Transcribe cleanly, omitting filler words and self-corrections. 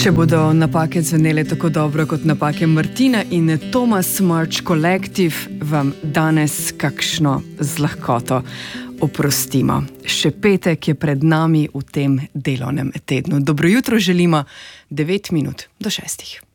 Če bodo napake zvenele tako dobro kot napake Martina in Thomas March Collective, vam danes kakšno z lahkoto oprostimo. Še petek je pred nami v tem delovnem tednu. Dobro jutro želimo, 9 minut do 6.